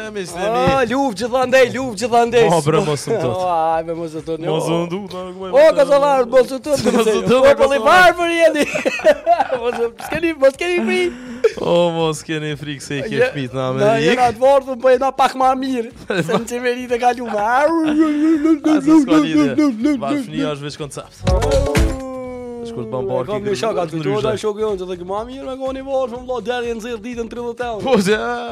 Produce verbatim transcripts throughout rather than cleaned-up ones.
me stemi. Ah, luftë gjithandej, luftë gjithandej. Po, bre, mos më tot. Ai, me mos e tot. Mos më ndu, na nuk më. O, kasallar, mos e tot. Mos e tot, Po, po, kasallar. varfër jeni. Mos skeni, mos skeni frikë. O, mos keni frikë se i ke fëmijët në Na Amerikë. jena të varfër, po jena pak më mirë. Se në qeveri të kalume. Asë s'ka lidhje. Bashkënia është veç koncept. Shkur të bën parë. Kam një shaka të të të shokë jonë që dhe këma mirë me koni varfër, vla, deri në zirë ditën tridhjetë euro. Po,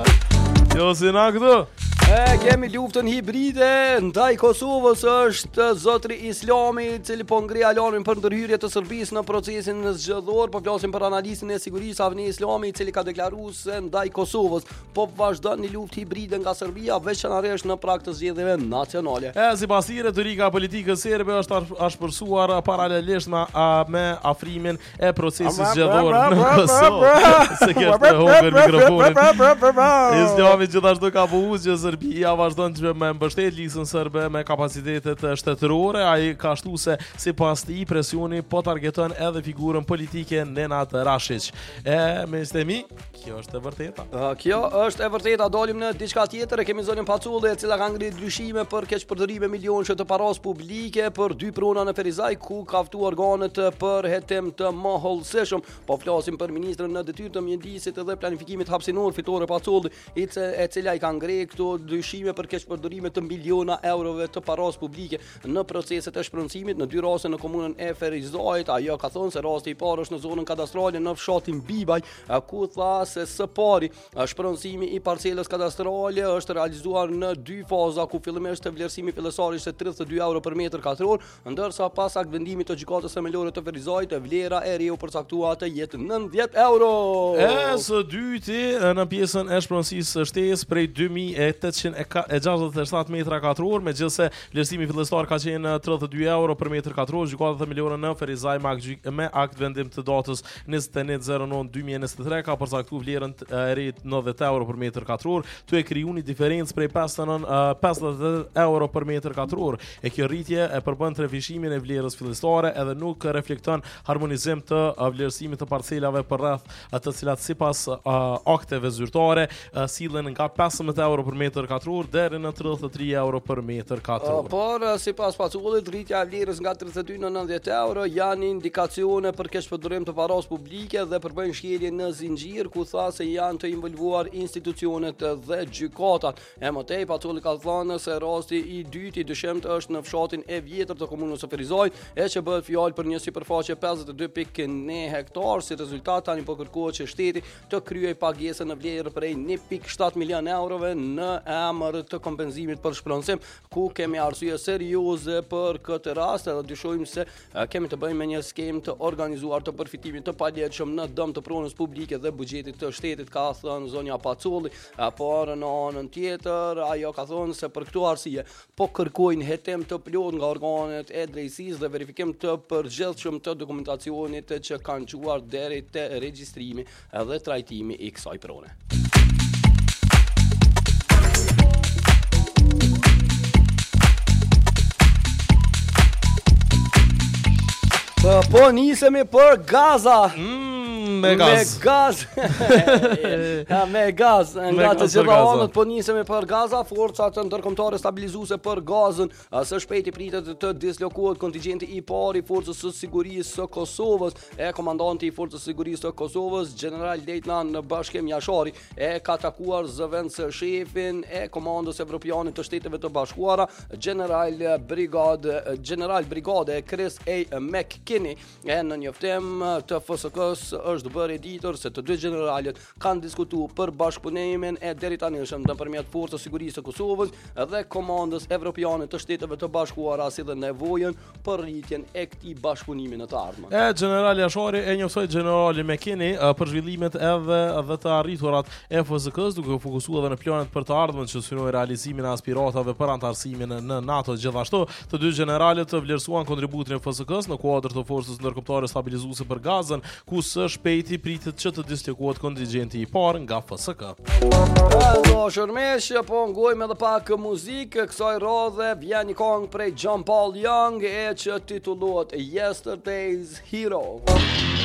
që, jo si na këtu. E, kemi luftën hibride ndaj Kosovës është zotri Islami i cili po ngri alarmin për ndërhyrje të Serbisë në procesin zgjedhor. Po flasim për analistin e sigurisë Avni Islami i cili ka deklaruar se ndaj Kosovës po vazhdon një luftë hibride nga Serbia veçanërisht në prag të zgjedhjeve nacionale. E, sipas tij retorika politike serbe është ashpërsuar paralelisht me, me afrimin e procesit zgjedhor në Kosovë. Se kjo është humbur mikrofonin. Islami gjithashtu ka pohuar që Serbia vazhdon që me mbështet ligjin serbe me kapacitetet shtetërore. Ai ka shtuar se sipas tij presioni po targeton edhe figurën politike Nenad Rashić. E me stemi, kjo është e vërteta. Uh, kjo është e vërteta, dalim në diçka tjetër. E kemi zonën Paculli e cila ka ngritur dyshime për keqpërdorime milionëshe të paras publike për dy prona në Ferizaj ku ka ftuar organet për hetim të mohollësishëm. Po flasim për ministrën në detyrë të mjedisit dhe planifikimit hapësinor Fitore Paculli, i e cila i ka ngritur këto dyshime për keqpërdorime të miliona eurove të paras publike në proceset e shpronësimit në dy raste në komunën e Ferizajit. Ajo ka thonë se rasti i parë është në zonën kadastrale në fshatin Bibaj, ku tha se së pari shpronësimi i parcelës kadastrale është realizuar në dy faza ku fillimisht vlerësimi fillestar ishte tridhjetë e dy euro për metër katror, ndërsa pas aktvendimit të gjykatës themelore të Ferizajit vlera e re u përcaktua të jetë nëntëdhjetë euro. E së dyti në pjesën e shpronësisë së shtesë prej dy mijë e tetëqind e gjashtëdhjetë e shtatë metra katror, megjithëse vlerësimi fillestar ka qenë tridhjetë e dy euro për metër katror. Gjykata themelore në Ferizaj me akt vendim të datës njëzet e një zero nëntë dy mijë e njëzet e tre ka përcaktuar vlerën e re nëntëdhjetë euro për metër katror, tu e kriju një diferencë prej pesëdhjetë euro për metër katror. E kjo rritje e përbën trefishimin e vlerës fillestare edhe nuk reflekton harmonizim të vlerësimit të parcelave për rreth të cilat sipas akteve zyrtare sillen nga pesëmbëdhjetë euro për metër katror deri në tridhjetë e tre euro për metër katror. Por sipas Pacullit rritja e vlerës nga tridhjetë e dy në nëntëdhjetë euro janë indikacione për keqpërdorim të paras publike dhe përbën shkelje në zinxhir ku tha se janë të involvuar institucionet dhe gjykatat. E mëtej Paculli ka thënë se rasti i dytë i dyshemt është në fshatin e vjetër të komunës së Ferizajit, e që bëhet fjalë për një sipërfaqe pesëdhjetë e dy pikë një hektar. Si rezultat tani po kërkohet që shteti të kryejë pagesën në vlerë prej një pikë shtatë milion eurove në emër të kompenzimit për shpronësim, ku kemi arsye serioze për këtë rast edhe dyshojmë se kemi të bëjmë me një skemë të organizuar të përfitimit të paletshëm në dëm të pronës publike dhe buxhetit të shtetit, ka thënë zonja Paculli. Por në anën tjetër ajo ka thënë se për këtë arsye po kërkojnë hetim të plot nga organet e drejtësisë dhe verifikim të përgjithshëm të dokumentacionit që kanë quar deri te regjistrimi dhe trajtimi i kësaj prone. Po nisemi për Gaza. Mm, me gaz. Me gaz. Ja, me gaz. Nga të gjitha anët po nisemi për Gaza. Forcat ndërkombëtare stabilizuese për Gazën së shpejti pritet të dislokohet kontingjenti i parë i forcës së sigurisë së Kosovës. E komandanti i forcës së sigurisë së Kosovës, general lejtnant Bashkem Jashari, e ka takuar zëvendës shefin e komandës evropiane të Shteteve të Bashkuara, general brigade general brigade Chris A. McKinney. E në njoftim të F S K-s është bërë editor se të dy generalet kanë diskutuar për bashkëpunimin e deritanishëm ndërmjet forcës së sigurisë së Kosovës dhe komandës evropiane të Shteteve të Bashkuara, si dhe nevojën për rritjen e këtij bashkëpunimi në të ardhmen. E generali Jashari e njoftoi generali McKinney për zhvillimet edhe dhe të arriturat e F S K-s, duke fokusuar edhe në planet për të ardhmen që synojnë realizimin e aspiratave për antarësimin në NATO. Gjithashtu, të dy generalet vlerësuan kontributin e F S K-s në kuadër të forcës ndërkombëtare stabilizuese për Gazën, ku së shpejti pritet që të dislokohet kontingjenti i parë nga F S K. Do shërmesh, po ngojmë edhe pak muzikë. Kësaj radhe vjen një këngë prej John Paul Young e që titullohet Yesterday's Hero.